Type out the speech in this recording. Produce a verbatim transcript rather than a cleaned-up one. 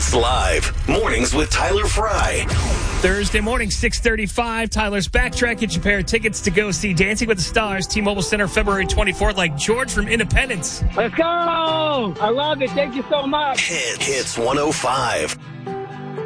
Hits Live. Mornings with Tyler Fry. Thursday morning, six thirty-five. Tyler's Backtrack. Get your pair of tickets to go see Dancing with the Stars, T-Mobile Center, February twenty-fourth, like George from Independence. Let's go! I love it. Thank you so much. Hits, Hits one oh five.